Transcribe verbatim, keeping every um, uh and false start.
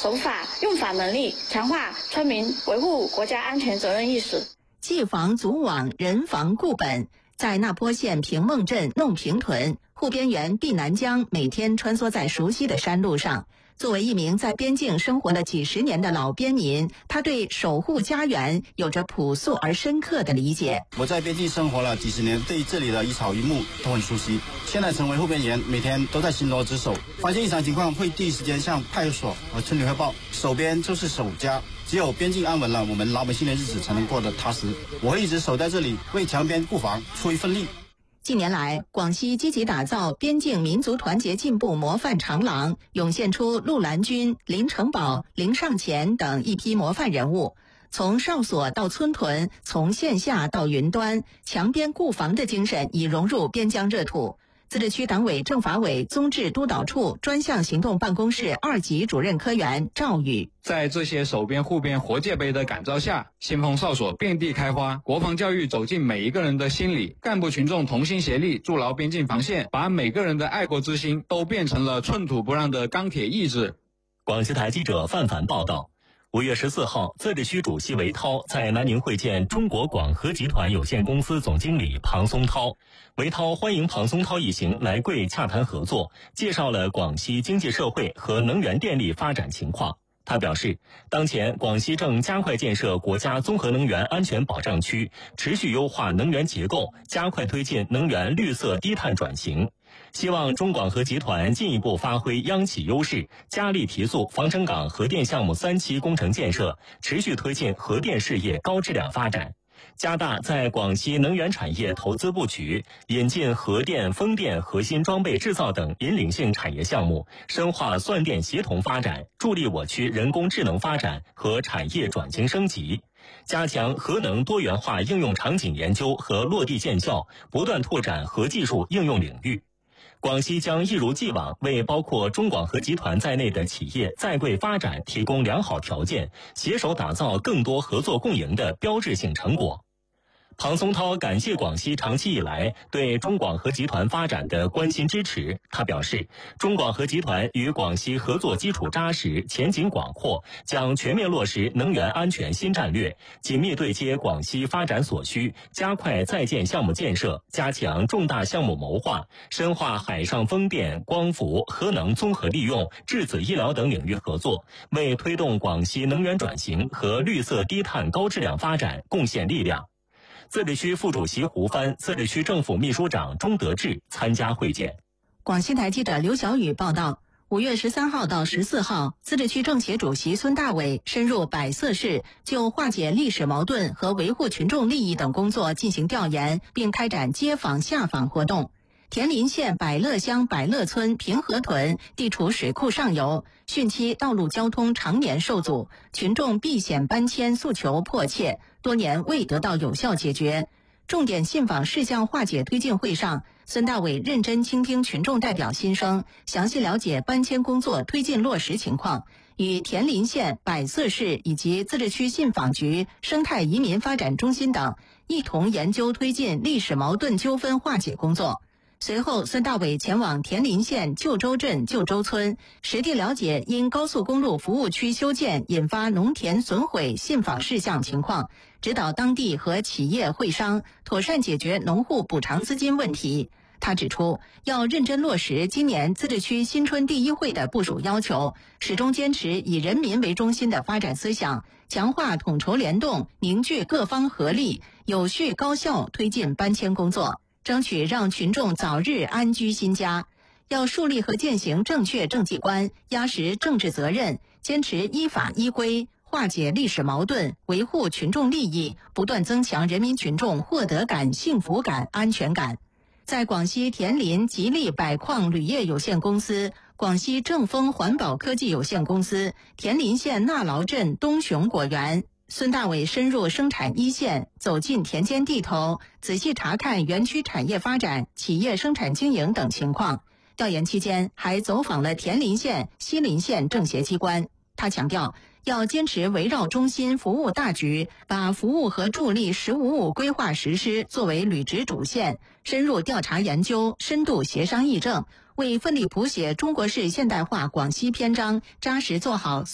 守法用法能力，强化村民维护国家安全责任意识。 既防阻网，人防固本。在那坡县平孟镇弄平屯，护边员毕南江每天穿梭在熟悉的山路上。作为一名在边境生活了几十年的老边民，他对守护家园有着朴素而深刻的理解。 我在边境生活了几十年，对这里的一草一木都很熟悉。现在成为护边员，每天都在巡逻值守，发现异常情况会第一时间向派出所和村里汇报。守边就是守家，只有边境安稳了，我们老百姓的日子才能过得踏实。我会一直守在这里，为强边固防出一份力。 近年来，广西积极打造边境民族团结进步模范长廊，涌现出陆兰军、林成宝、林尚乾等一批模范人物。从哨所到村屯，从线下到云端，强边固防的精神已融入边疆热土。自治区党委政法委综治督导处专项行动办公室二级主任科员赵宇， 在这些守边护边活界碑的感召下，先锋哨所遍地开花，国防教育走进每一个人的心里，干部群众同心协力筑牢边境防线，把每个人的爱国之心都变成了寸土不让的钢铁意志。 广西台记者范凡报道。五月十四号，自治区主席韦涛在南宁会见中国广核集团有限公司总经理庞松涛。韦涛欢迎庞松涛一行来贵洽谈合作，介绍了广西经济社会和能源电力发展情况。他表示，当前广西正加快建设国家综合能源安全保障区，持续优化能源结构，加快推进能源绿色低碳转型。希望中广核集团进一步发挥央企优势，加力提速防城港核电项目三期工程建设，持续推进核电事业高质量发展。加大在广西能源产业投资布局，引进核电、风电核心装备制造等引领性产业项目，深化算电协同发展，助力我区人工智能发展和产业转型升级。加强核能多元化应用场景研究和落地见效，不断拓展核技术应用领域。广西将一如既往为包括中广核集团在内的企业在贵发展提供良好条件，携手打造更多合作共赢的标志性成果。庞松涛感谢广西长期以来对中广核集团发展的关心支持。他表示，中广核集团与广西合作基础扎实，前景广阔，将全面落实能源安全新战略，紧密对接广西发展所需，加快在建项目建设，加强重大项目谋划，深化海上风电、光伏、核能综合利用、质子医疗等领域合作，为推动广西能源转型和绿色低碳高质量发展贡献力量。自治区副主席胡帆、自治区政府秘书长钟德志参加会见。 广西台记者刘小雨报道，五月十三号到十四号，自治区政协主席孙大伟深入百色市，就化解历史矛盾和维护群众利益等工作进行调研，并开展街访下访活动。田林县百乐乡百乐村平和屯地处水库上游，汛期道路交通常年受阻，群众避险搬迁诉求迫切，多年未得到有效解决。重点信访事项化解推进会上，孙大伟认真倾听群众代表心声，详细了解搬迁工作推进落实情况，与田林县、百色市以及自治区信访局、生态移民发展中心等一同研究推进历史矛盾纠纷化解工作。随后，孙大伟前往田林县旧州镇旧州村，实地了解因高速公路服务区修建引发农田损毁信访事项情况，指导当地和企业会商妥善解决农户补偿资金问题。他指出，要认真落实今年自治区新春第一会的部署要求，始终坚持以人民为中心的发展思想，强化统筹联动，凝聚各方合力，有序高效推进搬迁工作，争取让群众早日安居新家。要树立和践行正确政绩观，压实政治责任，坚持依法依规，化解历史矛盾，维护群众利益，不断增强人民群众获得感、幸福感、安全感。在广西田林吉利百矿铝业有限公司、广西正丰环保科技有限公司、田林县纳劳镇东雄果园，孙大伟深入生产一线，走进田间地头，仔细查看园区产业发展、企业生产经营等情况。调研期间，还走访了田林县、西林县政协机关。他强调，要坚持围绕中心服务大局，把服务和助力“十五五”规划实施作为履职主线，深入调查研究，深度协商议政，为奋力谱写中国式现代化广西篇章扎实做好